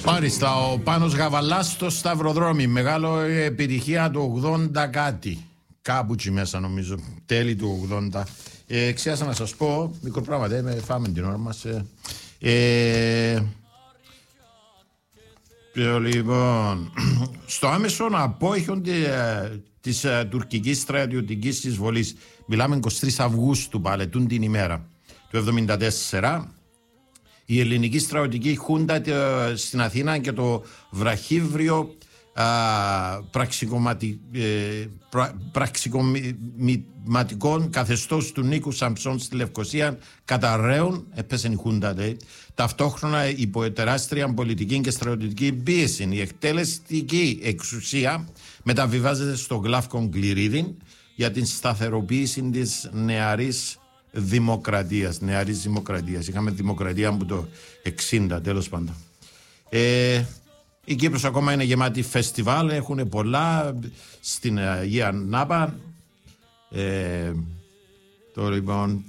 Μάλιστα, ο Πάνος Γαβαλάς στο Σταυροδρόμι. Μεγάλο επιτυχία του 80 κάτι. Κάπου τσι μέσα νομίζω. Τέλη του 80. Ξέχασα να σας πω, μικρό πράγμα, φάμε την ώρα μας. Λοιπόν, στο άμεσο απόϊχον της τουρκικής στρατιωτικής εισβολής, μιλάμε 23 Αυγούστου παλαιτούν την ημέρα του 1974, η ελληνική στρατιωτική χούντα στην Αθήνα και το βραχύβριο πραξικοματικών καθεστώς του Νίκου Σαμψών στη Λευκοσία καταραίουν, έπεσε η χούντα, ταυτόχρονα υπό τεράστια πολιτική και στρατιωτική πίεση. Η εκτελεστική εξουσία μεταβιβάζεται στο Γλαύκον Κληρίδη για την σταθεροποίηση της νεαρής δημοκρατίας. Είχαμε δημοκρατία από το 60, τέλος πάντων. Η Κύπρος ακόμα είναι γεμάτη φεστιβάλ, έχουν πολλά στην Αγία Νάπα. Το λοιπόν...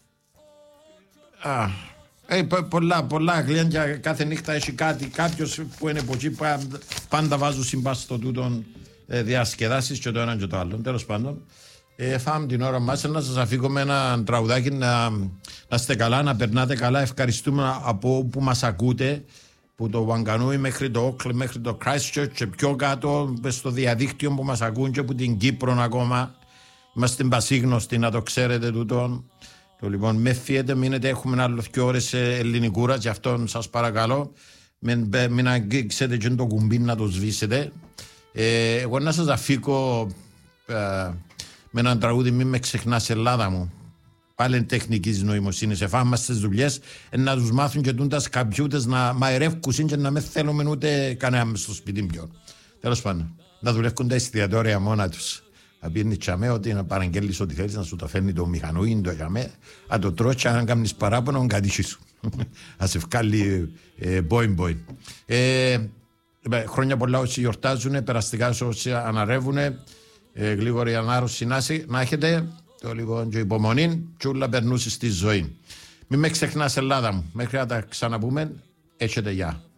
πολλά γλέντια, κάθε νύχτα έχει κάτι, κάποιος που είναι από εκεί πάντα βάζουν συμπάστο τούτων διασκεδάσεις και το ένα και το άλλο. Τέλος πάντων, φάμε την ώρα μας, να σας αφήκουμε ένα τραγουδάκι να είστε καλά, να περνάτε καλά. Ευχαριστούμε από όπου μας ακούτε, που το Βαγκανούι μέχρι το Όκλι, μέχρι το Christchurch και πιο κάτω στο διαδίκτυο που μας ακούν και από την Κύπρο ακόμα. Είμαστε πασίγνωστοι, να το ξέρετε τούτο. Το λοιπόν, με φύγετε, μείνετε, έχουμε άλλο 2 ώρες ελληνικούρα και αυτόν σας παρακαλώ. Μην αγγίξετε και το κουμπί να το σβήσετε. Εγώ να σας αφήκω με έναν τραγούδι «Μην με ξεχνάς Ελλάδα μου». Πάλι τεχνικής νοημοσύνης. Εφάμε στις δουλειές να τους μάθουν και τούντας καμπιούτες να μαερεύκουν και να μην θέλουμε ούτε κανένα μες στο σπίτι πιο. Τέλος πάντων, να δουλεύουν τα εστιατόρια μόνα τους. Να πίνεις τσαμέ, ότι να παραγγέλνεις ό,τι θέλεις, να σου το φέρνει το μηχανούι, το τσαμέ, να το τρως και αν κάνεις παράπονο, κατήσι σου. Να σε βγάλει μπόιν. Χρόνια πολλά όσοι γιορτάζουν, περαστικά όσοι αναρρεύουν, γλίγορη ανάρρωση να έχετε. Το λοιπόν και υπομονή και όλα περνούσε στη ζωή. Μην με ξεχνάς Ελλάδα μου. Μέχρι να τα ξαναπούμε, έχετε γεια.